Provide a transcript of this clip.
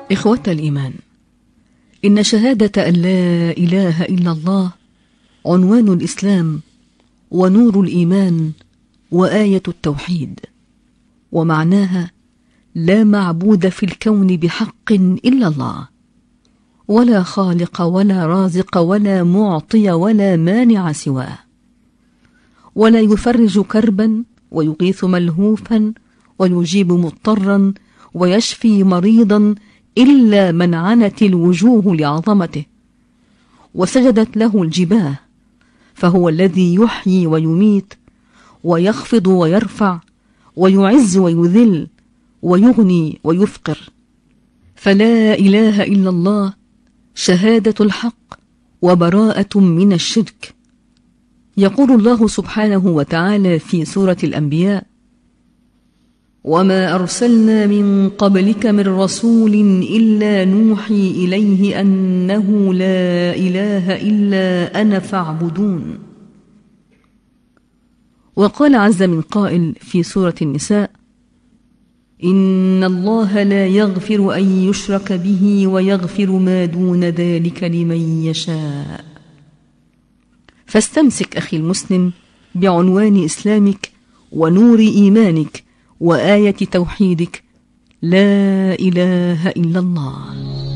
إخوة الإيمان، إن شهادة أن لا إله إلا الله عنوان الإسلام ونور الإيمان وآية التوحيد، ومعناها لا معبود في الكون بحق إلا الله، ولا خالق ولا رازق ولا معطي ولا مانع سواه، ولا يفرج كربا ويغيث ملهوفا ويجيب مضطرا ويشفي مريضا إلا من عنت الوجوه لعظمته وسجدت له الجباه، فهو الذي يحيي ويميت ويخفض ويرفع ويعز ويذل ويغني ويفقر. فلا إله إلا الله شهادة الحق وبراءة من الشرك. يقول الله سبحانه وتعالى في سورة الأنبياء: وما أرسلنا من قبلك من رسول إلا نوحي إليه أنه لا إله إلا أنا فاعبدون. وقال عز من قائل في سورة النساء: إن الله لا يغفر أن يشرك به ويغفر ما دون ذلك لمن يشاء. فاستمسك أخي المسلم بعنوان إسلامك ونور إيمانك وآية توحيدك، لا إله إلا الله.